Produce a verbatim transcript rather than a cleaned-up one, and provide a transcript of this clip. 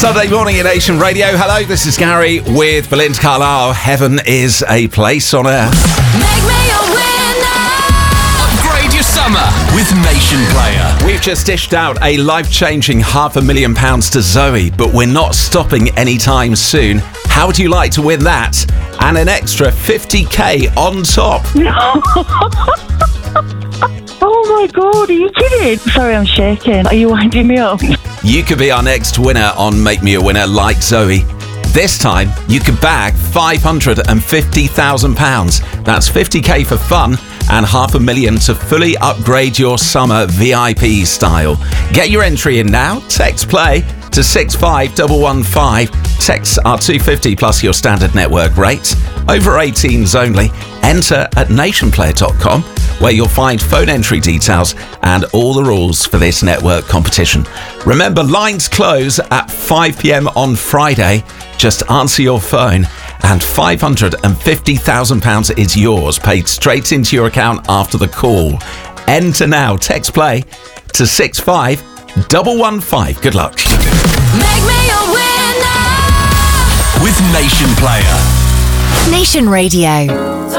Sunday morning at Nation Radio. Hello, this is Gary with Belinda Carlisle. Heaven is a place on earth. Make me a winner. Upgrade your summer with Nation Player. We've just dished out a life-changing half a million pounds to Zoe, but we're not stopping anytime soon. How would you like to win that? And an extra fifty k on top. Oh my God, are you kidding? Sorry, I'm shaking. Are you winding me up? You could be our next winner on Make Me a Winner like Zoe. This time, you could bag five hundred fifty thousand pounds. That's fifty k for fun and half a million to fully upgrade your summer V I P style. Get your entry in now. Text play to six five one one five. Texts are two pounds fifty plus your standard network rate. Over eighteens only. Enter at nationplayer dot com, where you'll find phone entry details and all the rules for this network competition. Remember, lines close at five p.m. on Friday. Just answer your phone and five hundred fifty thousand pounds is yours, paid straight into your account after the call. Enter now. Text play to six five one one five. Good luck. Make me a winner. With Nation Player. Nation Radio.